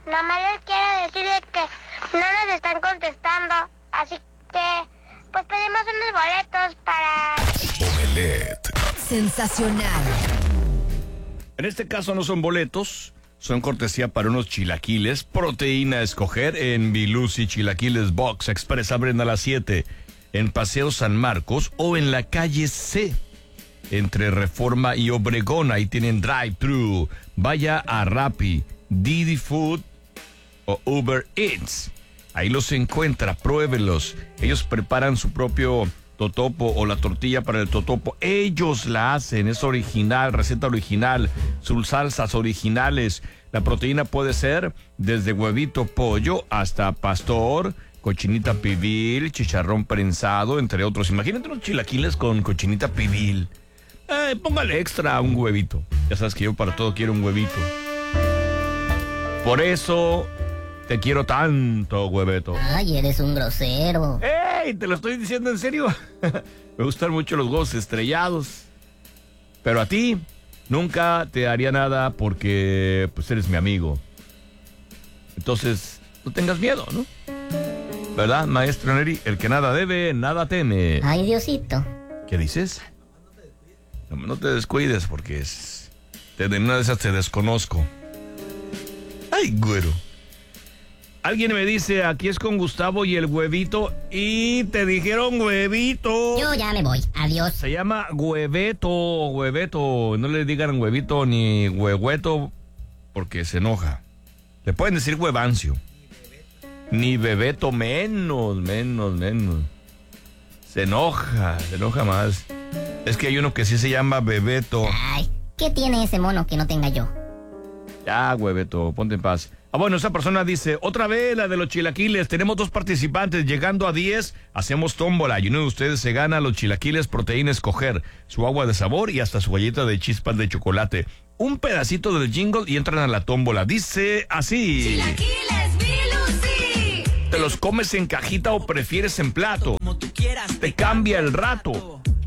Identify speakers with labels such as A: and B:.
A: Nomás les quiero decirles que no nos están contestando, así que pues pedimos unos boletos para...
B: Omelette.
C: Sensacional.
D: En este caso no son boletos, son cortesía para unos chilaquiles, proteína a escoger en Bilusi Chilaquiles Box Express. Abren a las 7 en Paseo San Marcos o en la calle C, entre Reforma y Obregón. Ahí tienen drive-thru. Vaya a Rappi, Didi Food o Uber Eats. Ahí los encuentra, pruébelos. Ellos preparan su propio totopo o la tortilla para el totopo. Ellos la hacen, es original, receta original, sus salsas originales. La proteína puede ser desde huevito pollo hasta pastor, cochinita pibil, chicharrón prensado, entre otros. Imagínate unos chilaquiles con cochinita pibil. Póngale extra un huevito. Ya sabes que yo para todo quiero un huevito. Por eso te quiero tanto, hueveto.
E: Ay, eres un grosero.
D: ¡Ey! Te lo estoy diciendo en serio. Me gustan mucho los huevos estrellados. Pero a ti nunca te haría nada porque pues eres mi amigo. Entonces, no tengas miedo, ¿no? ¿Verdad, maestro Neri? El que nada debe, nada teme.
E: Ay, Diosito.
D: ¿Qué dices? No te descuides porque de una de esas te desconozco. Ay, güero. Alguien me dice, aquí es con Gustavo y el huevito, y te dijeron huevito.
E: Yo ya me voy. Adiós.
D: Se llama hueveto. No le digan huevito ni huehueto porque se enoja. Le pueden decir huevancio. Ni bebeto, menos. Se enoja más. Es que hay uno que sí se llama Bebeto.
E: Ay, ¿qué tiene ese mono que no tenga yo?
D: Ya, hueveto, ponte en paz. Bueno, esa persona dice, otra vez la de los chilaquiles. Tenemos 2 participantes, llegando a 10, hacemos tómbola. Y uno de ustedes se gana los chilaquiles, proteína escoger, su agua de sabor y hasta su galleta de chispas de chocolate. Un pedacito del jingle y entran a la tómbola. Dice así.
C: Chilaquiles Bilusi.
D: ¿Te los comes en cajita o prefieres en plato?
F: Como tú quieras.
D: Te cambia el rato.